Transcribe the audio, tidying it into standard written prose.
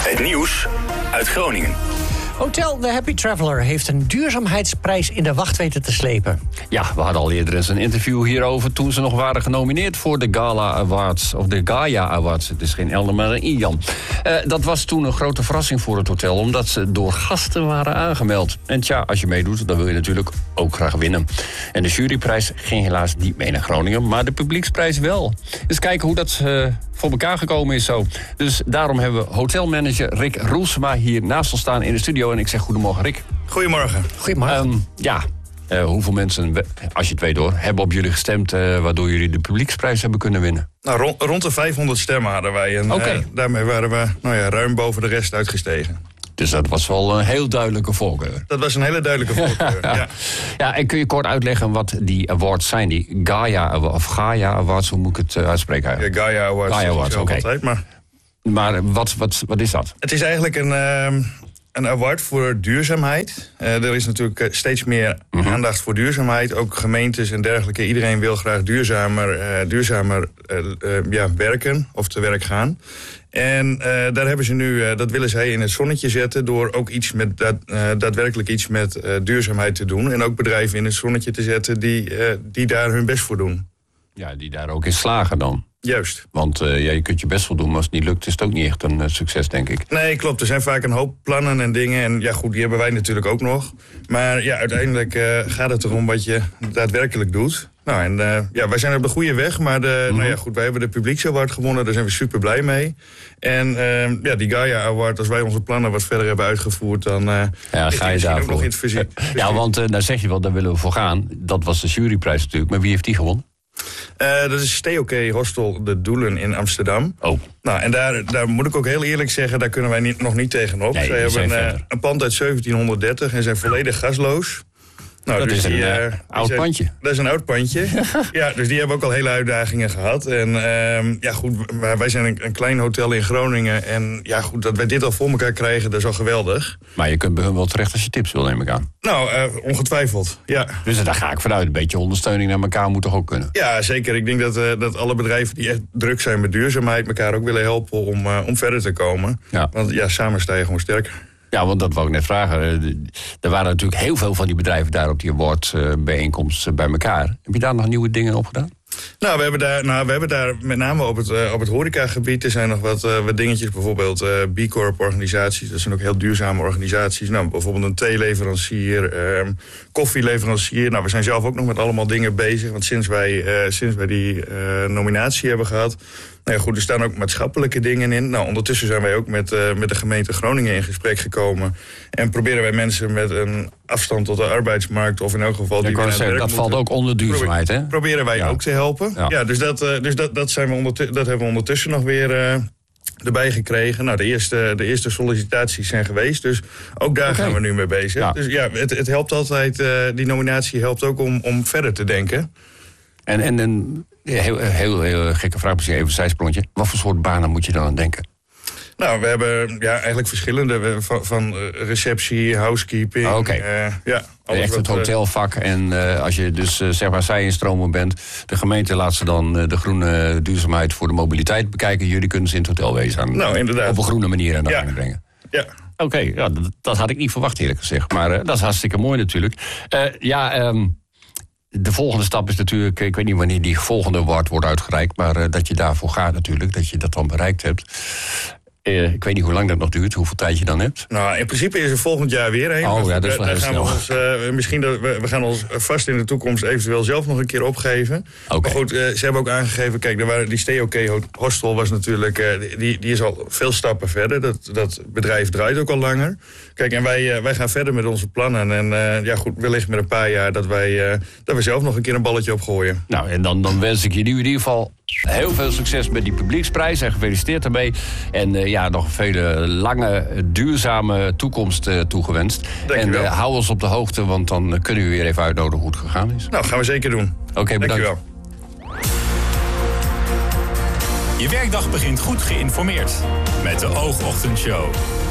Het nieuws uit Groningen. Hotel The Happy Traveler heeft een duurzaamheidsprijs in de wacht weten te slepen. Ja, we hadden al eerder eens een interview hierover toen ze nog waren genomineerd voor de Gala Awards, of de Gaia Awards. Het is geen Elder, maar een Ian. Dat was toen een grote verrassing voor het hotel, omdat ze door gasten waren aangemeld. En tja, als je meedoet, dan wil je natuurlijk ook graag winnen. En de juryprijs ging helaas niet mee naar Groningen, maar de publieksprijs wel. Dus kijken hoe dat voor elkaar gekomen is zo. Dus daarom hebben we hotelmanager Rick Roelsema hier naast ons staan in de studio. En ik zeg goedemorgen, Rick. Goedemorgen. Goedemorgen. Hoeveel mensen, als je het weet hoor, hebben op jullie gestemd waardoor jullie de publieksprijs hebben kunnen winnen? Nou, rond de 500 stemmen hadden wij. En daarmee waren we ruim boven de rest uitgestegen. Dus dat was wel een heel duidelijke voorkeur. Dat was een hele duidelijke voorkeur, ja. Ja, en kun je kort uitleggen wat die awards zijn? Die Gaia Awards, hoe moet ik het uitspreken eigenlijk? Ja, Gaia Awards. Gaia Awards, oké. Altijd, maar wat is dat? Het is eigenlijk een award voor duurzaamheid. Er is natuurlijk steeds meer aandacht voor duurzaamheid. Ook gemeentes en dergelijke. Iedereen wil graag duurzamer werken of te werk gaan. En daar hebben ze nu, dat willen zij in het zonnetje zetten door ook iets met daadwerkelijk iets met duurzaamheid te doen. En ook bedrijven in het zonnetje te zetten die daar hun best voor doen. Ja, die daar ook in slagen dan. Juist. Want je kunt je best wel doen, maar als het niet lukt is het ook niet echt een succes, denk ik. Nee, klopt. Er zijn vaak een hoop plannen en dingen. En ja, goed, die hebben wij natuurlijk ook nog. Maar ja, uiteindelijk gaat het erom wat je daadwerkelijk doet. Nou, en wij zijn op de goede weg. Maar wij hebben de publieksaward gewonnen. Daar zijn we super blij mee. En die Gaia Award, als wij onze plannen wat verder hebben uitgevoerd, dan ga je daarvoor. Ook nog in het fysiek. Ja, want daar zeg je wel, daar willen we voor gaan. Dat was de juryprijs natuurlijk. Maar wie heeft die gewonnen? Dat is Stay OK Hostel De Doelen in Amsterdam. Oh. Nou, en daar moet ik ook heel eerlijk zeggen, daar kunnen wij nog niet tegenop. Nee, zij hebben een pand uit 1730 en zijn volledig gasloos. Nou, dat dus is een oud pandje. Dat is een oud pandje. Ja, dus die hebben ook al hele uitdagingen gehad. En wij zijn een klein hotel in Groningen. En ja, goed, dat wij dit al voor elkaar krijgen, dat is al geweldig. Maar je kunt bij hun wel terecht als je tips wil, neem ik aan. Nou, ongetwijfeld, ja. Dus daar ga ik vanuit. Een beetje ondersteuning naar elkaar moet toch ook kunnen? Ja, zeker. Ik denk dat alle bedrijven die echt druk zijn met duurzaamheid elkaar ook willen helpen om verder te komen. Ja. Want ja, samen sta je gewoon sterker. Ja, want dat wou ik net vragen. Er waren natuurlijk heel veel van die bedrijven daar op die awardbijeenkomst bij elkaar. Heb je daar nog nieuwe dingen op gedaan? Nou, we hebben daar met name op het horecagebied. Er zijn nog wat dingetjes, bijvoorbeeld B Corp organisaties. Dat zijn ook heel duurzame organisaties. Nou, bijvoorbeeld een theeleverancier, koffieleverancier. Nou, we zijn zelf ook nog met allemaal dingen bezig. Want sinds wij die nominatie hebben gehad, nou ja, goed, er staan ook maatschappelijke dingen in. Nou, ondertussen zijn wij ook met de gemeente Groningen in gesprek gekomen. En proberen wij mensen met een afstand tot de arbeidsmarkt, of in elk geval die dat valt ook onder duurzaamheid, hè? Proberen wij ook te helpen. Ja, dus dat hebben we ondertussen nog weer erbij gekregen. Nou, de eerste sollicitaties zijn geweest, dus ook daar gaan we nu mee bezig. Ja. Dus ja, het helpt altijd, die nominatie helpt ook om verder te denken. En een heel gekke vraag, misschien even een zijsprongetje. Wat voor soort banen moet je dan aan denken? Nou, we hebben eigenlijk verschillende, van receptie, housekeeping. Echt het hotelvak. En als je dus zij-instromer bent, de gemeente laat ze dan de groene duurzaamheid voor de mobiliteit bekijken. Jullie kunnen ze in het hotel wezen. Nou, inderdaad. Op een groene manier aan de gang brengen. Ja. Oké, dat had ik niet verwacht, eerlijk gezegd. Maar dat is hartstikke mooi natuurlijk. De volgende stap is natuurlijk, ik weet niet wanneer die volgende award wordt uitgereikt, maar dat je daarvoor gaat natuurlijk, dat je dat dan bereikt hebt. Ik weet niet hoe lang dat nog duurt, hoeveel tijd je dan hebt. Nou, in principe is er volgend jaar weer een. Oh ja, dat is wel heel snel. We gaan ons vast in de toekomst eventueel zelf nog een keer opgeven. Okay. Maar goed, ze hebben ook aangegeven, kijk, die Stay OK Hostel was natuurlijk, die is al veel stappen verder. Dat bedrijf draait ook al langer. Kijk, en wij gaan verder met onze plannen. En wellicht met een paar jaar dat we zelf nog een keer een balletje opgooien. Nou, en dan wens ik je nu in ieder geval heel veel succes met die publieksprijs en gefeliciteerd daarmee. En nog een vele lange, duurzame toekomst toegewenst. Dankjewel. En hou ons op de hoogte, want dan kunnen we weer even uitnodigen hoe het gegaan is. Nou, gaan we zeker doen. Oké, bedankt. Dankjewel. Je werkdag begint goed geïnformeerd met de Oogochtendshow.